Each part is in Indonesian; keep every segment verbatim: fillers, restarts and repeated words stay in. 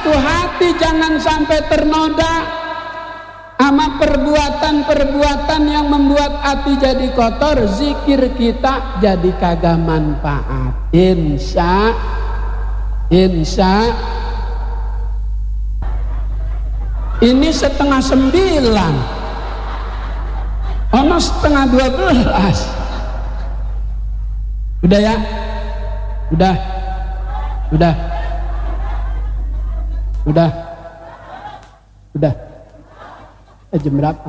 satu hati jangan sampai ternoda sama perbuatan-perbuatan yang membuat hati jadi kotor. Zikir kita jadi kagak manfaat. Insya Insya ini setengah sembilan, ono setengah dua belas. Udah ya, udah, udah, udah, udah. Eh, jam berapa?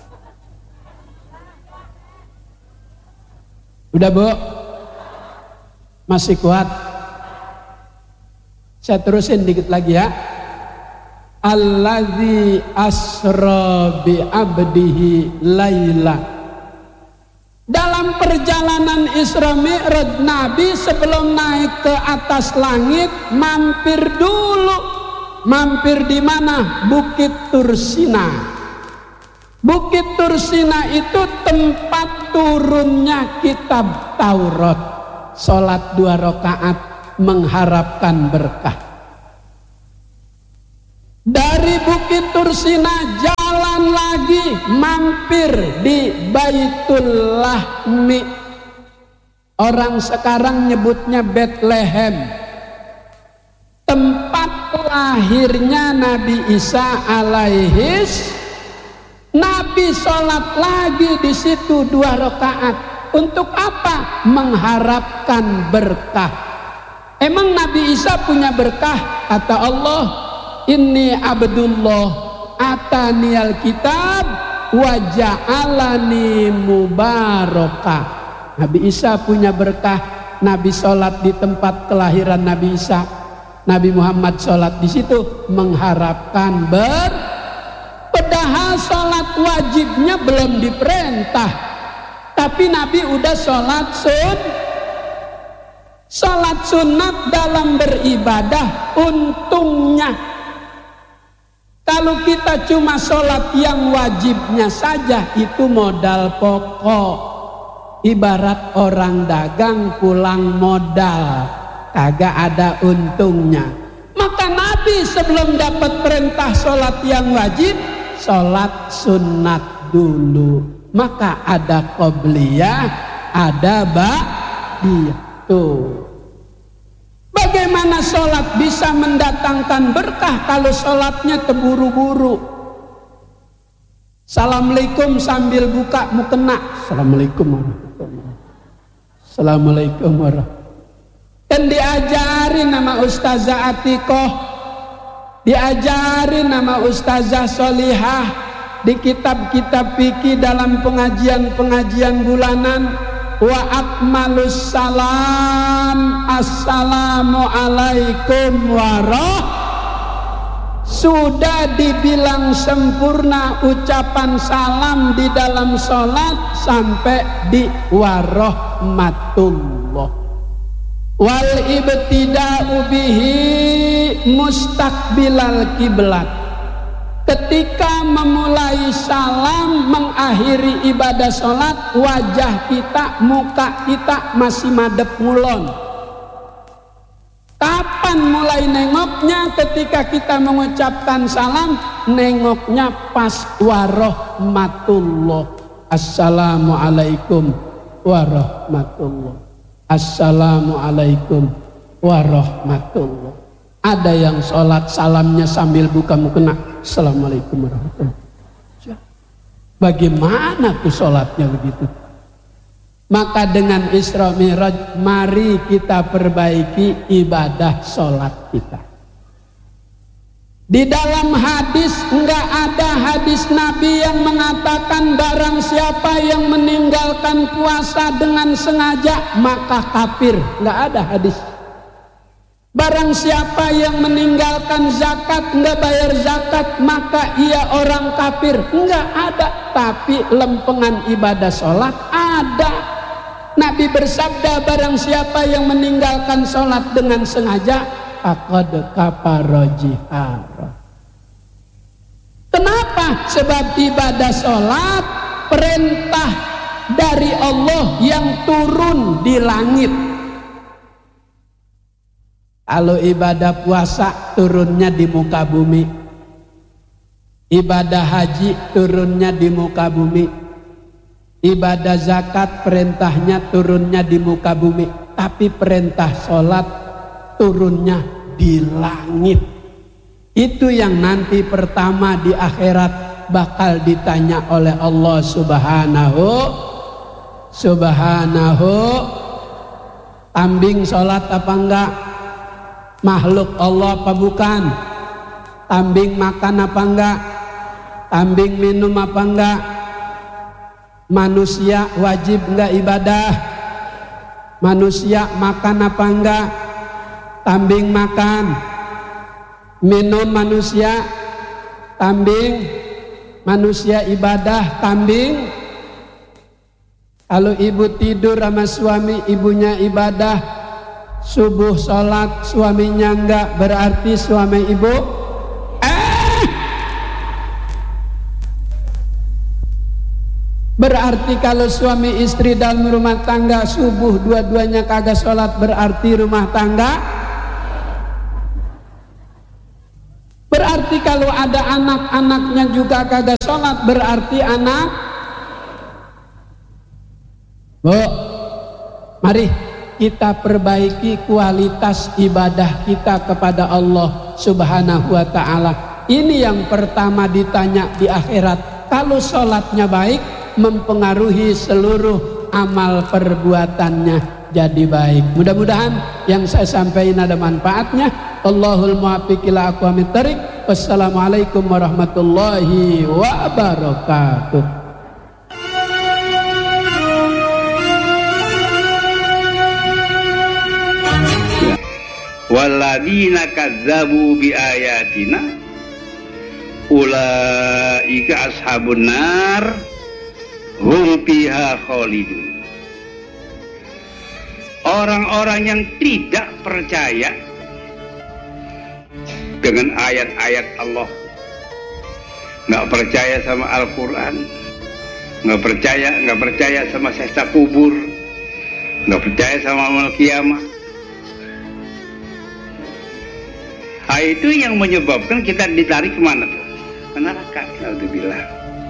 Udah Bu? Masih kuat? Saya terusin dikit lagi ya. Allazi asra bi abdihi laila. Dalam perjalanan Isra Mi'raj, Nabi sebelum naik ke atas langit mampir dulu. Mampir di mana? Bukit Tursina. Bukit Tursina itu tempat turunnya kitab Taurat. Salat dua rakaat mengharapkan berkah. Dari Bukit Tursina jalan lagi mampir di Baitul Lahmi. Orang sekarang nyebutnya Bethlehem. Tempat lahirnya Nabi Isa alaihis. Nabi sholat lagi di situ dua rakaat. Untuk apa? Mengharapkan berkah. Emang Nabi Isa punya berkah? Kata Allah, Inni abdullah ataniyal kitab wa ja'alani mubaraka. Nabi Isa punya berkah. Nabi sholat di tempat kelahiran Nabi Isa. Nabi Muhammad sholat di situ mengharapkan ber. Padahal sholat wajibnya belum diperintah, tapi Nabi udah sholat sun. Sholat sunat dalam beribadah untungnya. Kalau kita cuma sholat yang wajibnya saja, itu modal pokok. Ibarat orang dagang pulang modal, kagak ada untungnya. Maka Nabi sebelum dapat perintah sholat yang wajib, sholat sunat dulu. Maka ada qobliyah, ada ba'diyah. Tuh. Bagaimana sholat bisa mendatangkan berkah kalau sholatnya terburu-buru? Assalamualaikum sambil buka mukena. Assalamualaikum warahmatullahi wabarakatuh. Assalamualaikum warahmatullahi. Dan diajarin nama Ustazah Atikoh, diajarin nama Ustazah Solihah di kitab-kitab fikih dalam pengajian-pengajian bulanan. Wa akmalus salam assalamu alaikum warah. Sudah dibilang sempurna ucapan salam di dalam sholat sampai di warahmatullah. Wal ibtida'u bihi mustaqbilal kiblat. Ketika memulai salam, mengakhiri ibadah sholat, wajah kita, muka kita masih madep ngulon. Kapan mulai nengoknya? Ketika kita mengucapkan salam, nengoknya pas warahmatullah. Assalamualaikum warahmatullah. Assalamualaikum warahmatullah. Ada yang sholat salamnya sambil buka mukena. Assalamualaikum warahmatullahi wabarakatuh. Bagaimana tuh sholatnya begitu? Maka dengan Isra Mi'raj, mari kita perbaiki ibadah sholat kita. Di dalam hadis, enggak ada hadis Nabi yang mengatakan barang siapa yang meninggalkan puasa dengan sengaja maka kafir. Enggak ada hadis. Barang siapa yang meninggalkan zakat, enggak bayar zakat, maka ia orang kafir. Enggak ada. Tapi lempengan ibadah sholat ada. Nabi bersabda, barang siapa yang meninggalkan sholat dengan sengaja, faqad kafara jihara. Kenapa? Sebab ibadah sholat perintah dari Allah yang turun di langit. Kalau ibadah puasa turunnya di muka bumi, ibadah haji turunnya di muka bumi, ibadah zakat perintahnya turunnya di muka bumi, tapi perintah sholat turunnya di langit. Itu yang nanti pertama di akhirat bakal ditanya oleh Allah subhanahu subhanahu. Kambing sholat apa enggak? Makhluk Allah apa bukan? Kambing makan apa enggak? Kambing minum apa enggak? Manusia wajib enggak ibadah? Manusia makan apa enggak? Kambing makan. Minum manusia, kambing. Manusia ibadah, kambing. Kalau ibu tidur sama suami, ibunya ibadah. Subuh sholat, suaminya enggak, berarti suami ibu eh berarti kalau suami istri dalam rumah tangga subuh dua-duanya kagak sholat, berarti rumah tangga. Berarti kalau ada anak-anaknya juga kagak sholat, berarti anak. Bu, mari kita perbaiki kualitas ibadah kita kepada Allah subhanahu wa ta'ala. Ini yang pertama ditanya di akhirat. Kalau sholatnya baik, mempengaruhi seluruh amal perbuatannya jadi baik. Mudah-mudahan yang saya sampaikan ada manfaatnya. Allahul muwaffiq ila aqwamit thoriq. Wassalamualaikum warahmatullahi wabarakatuh. Walladzina kadzabu biayatina ulaika ashabun nar hum fiha khalidun. Orang-orang yang tidak percaya dengan ayat-ayat Allah, nggak percaya sama Al-Quran, nggak percaya nggak percaya sama siksa kubur, nggak percaya sama amal kiamat. Nah, itu yang menyebabkan kita ditarik kemana tuh? Ke neraka. Alhamdulillah.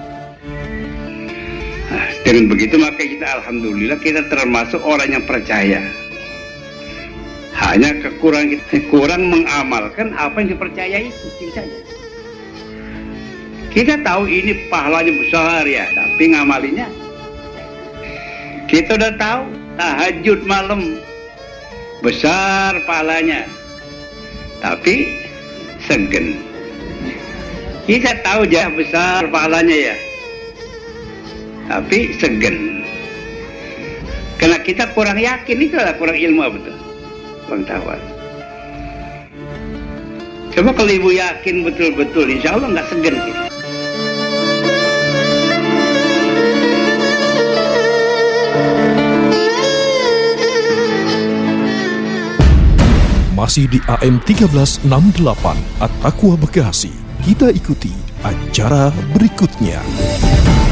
Nah, dengan begitu maka kita alhamdulillah kita termasuk orang yang percaya. Hanya kekurangan kita kurang mengamalkan apa yang dipercayai itu saja. Kita tahu ini pahalanya besar ya, tapi ngamalinya. Kita udah tahu tahajud malam besar pahalanya, tapi segen. Kita tahu jah besar pahalanya ya, tapi segen. Karena kita kurang yakin, itulah kurang ilmu apa tuh? Kurang tahu. Coba kalau ibu yakin betul-betul, insya Allah nggak segen kita. Masih di A M seribu tiga ratus enam puluh delapan At-Taqwa Bekasi. Kita ikuti acara berikutnya.